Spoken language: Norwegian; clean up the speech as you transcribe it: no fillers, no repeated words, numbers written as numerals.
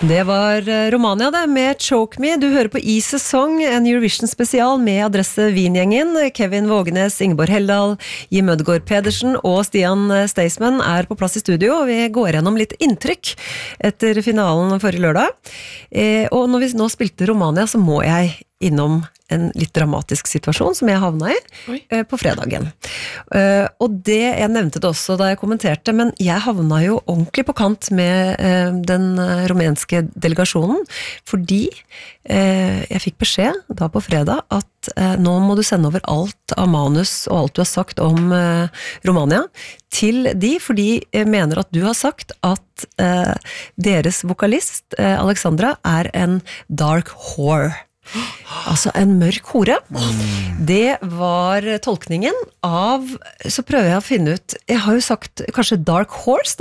Det var Romania det, med Choke Me. Du hører på I-sesong, en Eurovision spesial med adresse Wien-gjengen. Kevin Vågenes, Ingeborg Heldal, Jim Ødegård Pedersen og Stian Staysman er på plass i studio, og vi går gjennom litt inntrykk etter finalen forrige lørdag. Og når vi nå spilte Romania, så må jeg innom en litt dramatisk situasjon som jeg havna i på fredagen. Og det, jeg nevnte det også da jeg kommenterte, men jeg havna jo ordentlig på kant med den rumenske delegasjonen, fordi jeg fikk beskjed da på fredag at nå må du sende over alt av manus og alt du har sagt om Romania til de, fordi jeg mener at du har sagt at deres vokalist, Alexandra, er en dark whore. Altså en mørk hore. Det var tolkningen av, så prøver jeg å finne ut, jeg har jo sagt kanskje dark horse